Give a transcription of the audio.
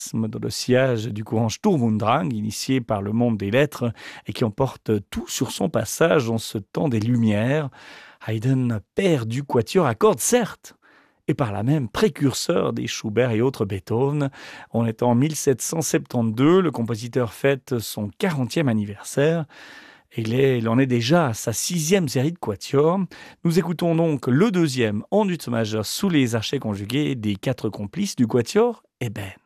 dans le sillage du courant Sturm und Drang, initié par le monde des lettres et qui emporte tout sur son passage en ce temps des Lumières. Haydn, père du quatuor à cordes, certes, et par là même précurseur des Schubert et autres Beethoven. On est en 1772, le compositeur fête son 40e anniversaire. Et il en est déjà à sa 6e série de quatuors. Nous écoutons donc le deuxième en ut majeur sous les archets conjugués des quatre complices du quatuor Eben.